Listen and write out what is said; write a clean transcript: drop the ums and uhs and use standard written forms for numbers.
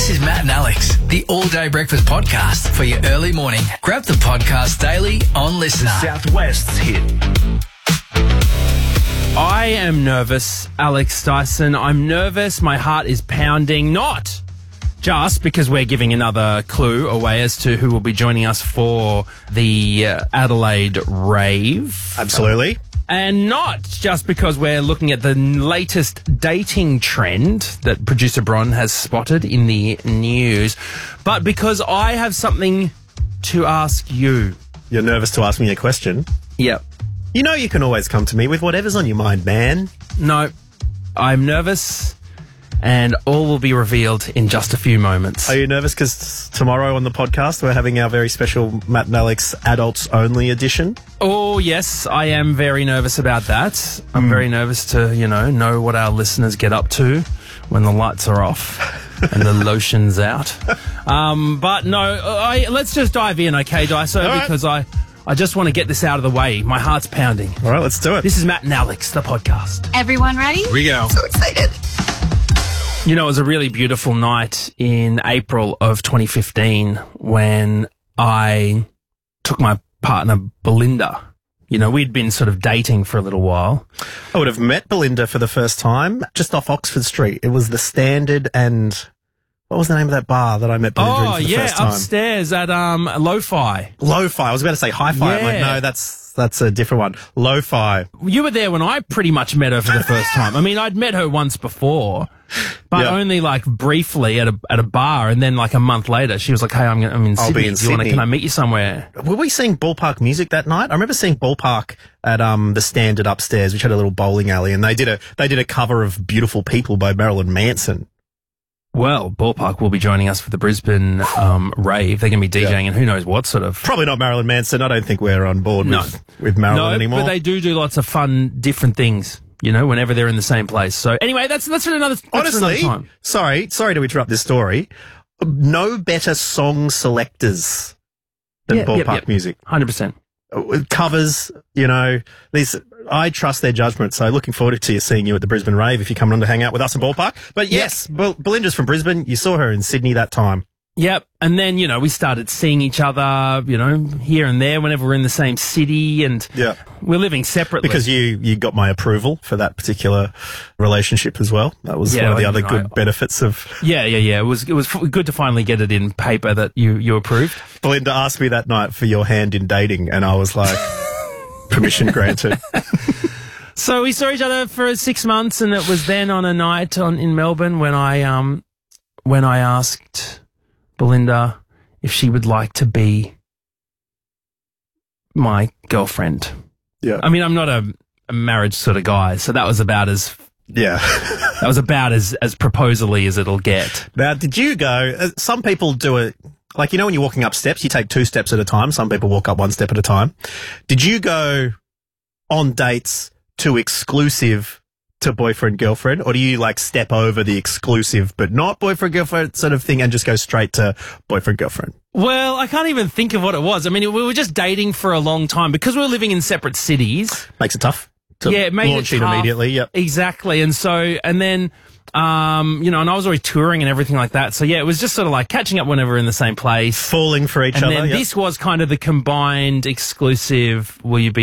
This is Matt and Alex, the All Day Breakfast Podcast for your early morning. Grab the podcast daily on Listener. Southwest's hit. I am nervous, Alex Dyson. I'm nervous. My heart is pounding. Not just because we're giving another clue away as to who will be joining us for the Adelaide rave. Absolutely. And not just because we're looking at the latest dating trend that producer Bron has spotted in the news, but because I have something to ask you. You're nervous to ask me a question? Yep. You know you can always come to me with whatever's on your mind, man. No, I'm nervous, and all will be revealed in just a few moments. Are you nervous because tomorrow on the podcast we're having our very special Matt and Alex Adults Only edition? Oh, yes, I am very nervous about that. I'm very nervous to, know what our listeners get up to when the lights are off and the lotion's out. But no, let's just dive in, okay, Daiso, All right. because I just want to get this out of the way. My heart's pounding. All right, let's do it. This is Matt and Alex, the podcast. Everyone ready? We go. So excited. You know, it was a really beautiful night in April of 2015 when I took my partner, Belinda. You know, we'd been sort of dating for a little while. I would have met Belinda for the first time just off Oxford Street. It was the Standard and... What was the name of that bar that I met Belinda in for the first time? Upstairs at Lo-Fi. Lo-Fi. I was about to say Hi-Fi. I'm like, Yeah. no, that's a different one. Lo-Fi. You were there when I pretty much met her for the first time. I mean, I'd met her once before, but Yeah. only like briefly at a bar, and then like a month later, she was like, "Hey, I'm in I'll Sydney. be in Do you wanna, Sydney." can I meet you somewhere?" Were we seeing Ballpark Music that night? I remember seeing Ballpark at the Standard upstairs, which had a little bowling alley, and they did a cover of "Beautiful People" by Marilyn Manson. Well, Ballpark will be joining us for the Brisbane rave. They're going to be DJing, and who knows what sort of. Probably not Marilyn Manson. I don't think we're on board with Marilyn anymore. But they do lots of fun, different things. Whenever they're in the same place. So anyway, that's for another. Honestly, for another time. sorry to interrupt this story. No better song selectors than Ballpark Music. 100%. Covers, these. I trust their judgment. So looking forward to seeing you at the Brisbane rave if you come on to hang out with us in Ballpark. But yes, Belinda's from Brisbane. You saw her in Sydney that time. Yep. And then, we started seeing each other, here and there whenever we're in the same city, and we're living separately. Because you got my approval for that particular relationship as well. That was one of the other good benefits of... Yeah. It was good to finally get it in paper that you approved. Belinda asked me that night for your hand in dating, and I was like, permission granted. So we saw each other for 6 months, and it was then on a night in Melbourne when I asked Belinda if she would like to be my girlfriend. Yeah. I mean, I'm not a marriage sort of guy, so that was about as as proposally as it'll get. Now, did you go? Some people do it like when you're walking up steps, you take 2 steps at a time. Some people walk up 1 step at a time. Did you go on dates to exclusive to boyfriend girlfriend, or do you step over the exclusive but not boyfriend girlfriend sort of thing and just go straight to boyfriend girlfriend? Well, I can't even think of what it was. I mean, we were just dating for a long time because we were living in separate cities. Makes it tough to it made launch it in tough. immediately. Yep. Exactly. And then, and I was always touring and everything like that. So yeah, it was just sort of like catching up whenever we're in the same place. Falling for each other. And then this was kind of the combined exclusive, will you be